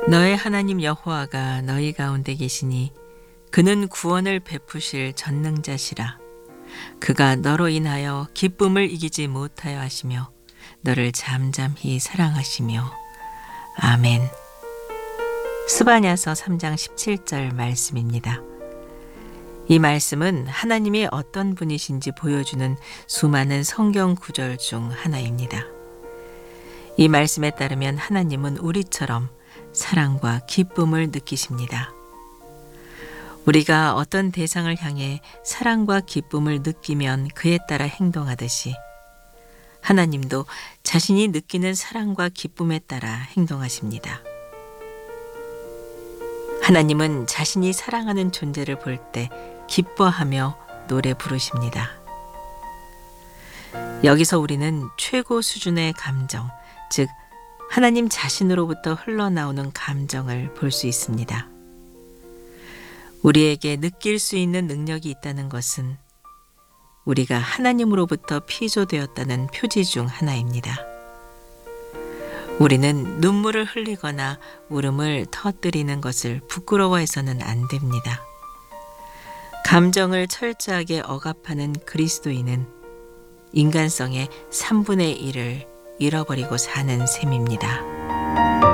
너의 하나님 여호와가 너희 가운데 계시니 그는 구원을 베푸실 전능자시라. 그가 너로 인하여 기쁨을 이기지 못하여 하시며 너를 잠잠히 사랑하시며. 아멘. 스바냐서 3장 17절 말씀입니다. 이 말씀은 하나님이 어떤 분이신지 보여주는 수많은 성경 구절 중 하나입니다. 이 말씀에 따르면 하나님은 우리처럼 사랑과 기쁨을 느끼십니다. 우리가 어떤 대상을 향해 사랑과 기쁨을 느끼면 그에 따라 행동하듯이 하나님도 자신이 느끼는 사랑과 기쁨에 따라 행동하십니다. 하나님은 자신이 사랑하는 존재를 볼 때 기뻐하며 노래 부르십니다. 여기서 우리는 최고 수준의 감정, 즉 하나님 자신으로부터 흘러나오는 감정을 볼 수 있습니다. 우리에게 느낄 수 있는 능력이 있다는 것은 우리가 하나님으로부터 피조되었다는 표지 중 하나입니다. 우리는 눈물을 흘리거나 울음을 터뜨리는 것을 부끄러워해서는 안 됩니다. 감정을 철저하게 억압하는 그리스도인은 인간성의 3분의 1을 잃어버리고 사는 셈입니다.